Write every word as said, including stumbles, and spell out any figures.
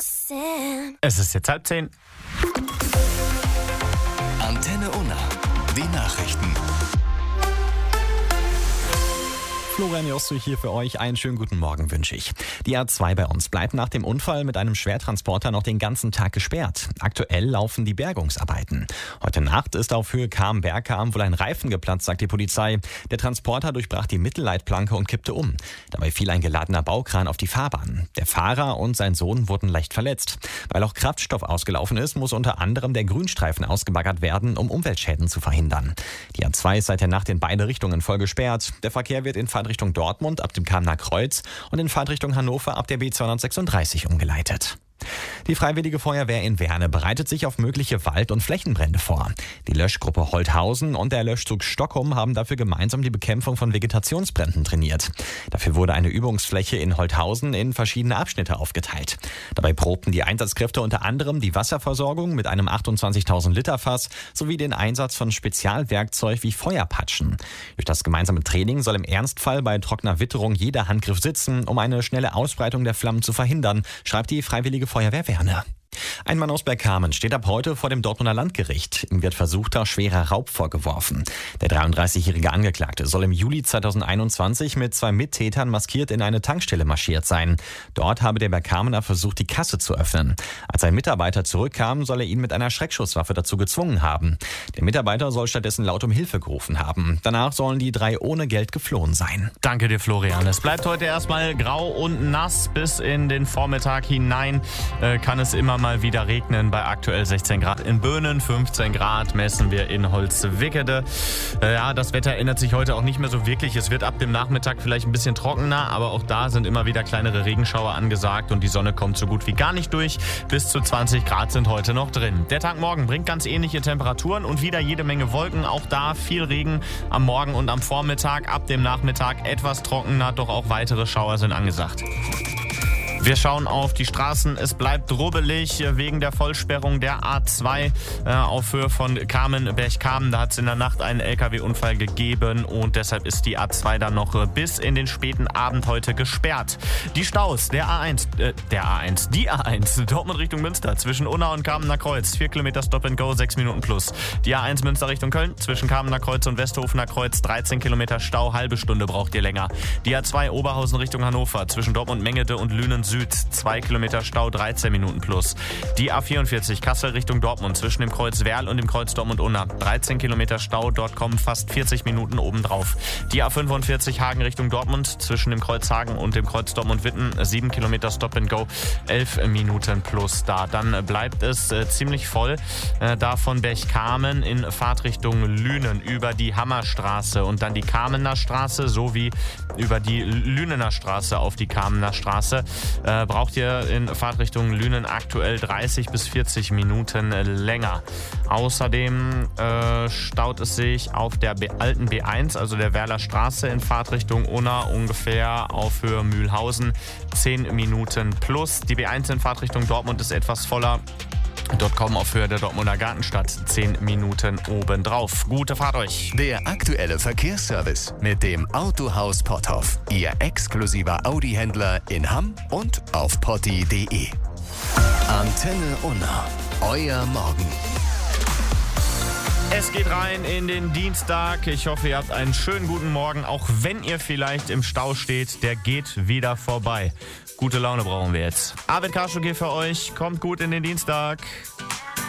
Es ist jetzt halb zehn. Antenne Unna, die Nachrichten. Florian Jostu hier für euch. Einen schönen guten Morgen wünsche ich. Die A zwei bei uns bleibt nach dem Unfall mit einem Schwertransporter noch den ganzen Tag gesperrt. Aktuell laufen die Bergungsarbeiten. Heute Nacht ist auf Höhe Cham-Bergkam wohl ein Reifen geplatzt, sagt die Polizei. Der Transporter durchbrach die Mittelleitplanke und kippte um. Dabei fiel ein geladener Baukran auf die Fahrbahn. Der Fahrer und sein Sohn wurden leicht verletzt. Weil auch Kraftstoff ausgelaufen ist, muss unter anderem der Grünstreifen ausgebaggert werden, um Umweltschäden zu verhindern. Die A zwei ist seit der Nacht in beide Richtungen voll gesperrt. Der Verkehr wird in Fahrtrichtung Dortmund ab dem Kamener Kreuz und in Fahrtrichtung Hannover ab der B zweihundertsechsunddreißig umgeleitet. Die Freiwillige Feuerwehr in Werne bereitet sich auf mögliche Wald- und Flächenbrände vor. Die Löschgruppe Holthausen und der Löschzug Stockholm haben dafür gemeinsam die Bekämpfung von Vegetationsbränden trainiert. Dafür wurde eine Übungsfläche in Holthausen in verschiedene Abschnitte aufgeteilt. Dabei probten die Einsatzkräfte unter anderem die Wasserversorgung mit einem achtundzwanzigtausend Liter Fass sowie den Einsatz von Spezialwerkzeug wie Feuerpatschen. Durch das gemeinsame Training soll im Ernstfall bei trockener Witterung jeder Handgriff sitzen, um eine schnelle Ausbreitung der Flammen zu verhindern, schreibt die Freiwillige Feuerwehr Werne. Ein Mann aus Bergkamen steht ab heute vor dem Dortmunder Landgericht. Ihm wird versuchter schwerer Raub vorgeworfen. Der dreiunddreißigjährige Angeklagte soll im Juli zweitausendeinundzwanzig mit zwei Mittätern maskiert in eine Tankstelle marschiert sein. Dort habe der Bergkamener versucht, die Kasse zu öffnen. Als ein Mitarbeiter zurückkam, soll er ihn mit einer Schreckschusswaffe dazu gezwungen haben. Der Mitarbeiter soll stattdessen laut um Hilfe gerufen haben. Danach sollen die drei ohne Geld geflohen sein. Danke dir, Florian. Es bleibt heute erstmal grau und nass. Bis in den Vormittag hinein äh, kann es immer mal wieder regnen bei aktuell sechzehn Grad in Böhnen, fünfzehn Grad messen wir in Holzwickede. Äh, ja, das Wetter ändert sich heute auch nicht mehr so wirklich. Es wird ab dem Nachmittag vielleicht ein bisschen trockener, aber auch da sind immer wieder kleinere Regenschauer angesagt und die Sonne kommt so gut wie gar nicht durch. Bis zu zwanzig Grad sind heute noch drin. Der Tag morgen bringt ganz ähnliche Temperaturen und wieder jede Menge Wolken. Auch da viel Regen am Morgen und am Vormittag. Ab dem Nachmittag etwas trockener, doch auch weitere Schauer sind angesagt. Wir schauen auf die Straßen. Es bleibt rubbelig wegen der Vollsperrung der A zwei äh, auf Höhe von Kamen-Bergkamen. Da hat es in der Nacht einen L K W-Unfall gegeben und deshalb ist die A zwei dann noch bis in den späten Abend heute gesperrt. Die Staus, der A eins, äh, der A eins, die A eins, Dortmund Richtung Münster zwischen Unna und Kamener Kreuz, vier Kilometer Stop and Go, sechs Minuten plus. Die A eins Münster Richtung Köln zwischen Kamener Kreuz und Westhofener Kreuz, dreizehn Kilometer Stau, halbe Stunde braucht ihr länger. Die A zwei Oberhausen Richtung Hannover zwischen Dortmund Mengede und Lünen Süd, zwei Kilometer Stau, dreizehn Minuten plus. Die A vierundvierzig Kassel Richtung Dortmund zwischen dem Kreuz Werl und dem Kreuz Dortmund-Unna, dreizehn Kilometer Stau, dort kommen fast vierzig Minuten obendrauf. Die A fünfundvierzig Hagen Richtung Dortmund zwischen dem Kreuz Hagen und dem Kreuz Dortmund-Witten, sieben Kilometer Stop and Go, elf Minuten plus da. Dann bleibt es äh, ziemlich voll, äh, da von Bergkamen in Fahrtrichtung Lünen über die Hammerstraße und dann die Kamener Straße sowie über die Lünener Straße auf die Kamener Straße. Äh, braucht ihr in Fahrtrichtung Lünen aktuell dreißig bis vierzig Minuten länger. Außerdem äh, staut es sich auf der B- alten B eins, also der Werler Straße in Fahrtrichtung Unna ungefähr auf Höhe Mühlhausen, zehn Minuten plus. Die B eins in Fahrtrichtung Dortmund ist etwas voller. Dort kommen auf Höhe der Dortmunder Gartenstadt zehn Minuten obendrauf. Gute Fahrt euch. Der aktuelle Verkehrsservice mit dem Autohaus Potthoff. Ihr exklusiver Audi-Händler in Hamm und auf potti punkt de. Antenne Unna. Euer Morgen. Es geht rein in den Dienstag. Ich hoffe, ihr habt einen schönen guten Morgen. Auch wenn ihr vielleicht im Stau steht, der geht wieder vorbei. Gute Laune brauchen wir jetzt. Arvid Karschuk hier für euch. Kommt gut in den Dienstag.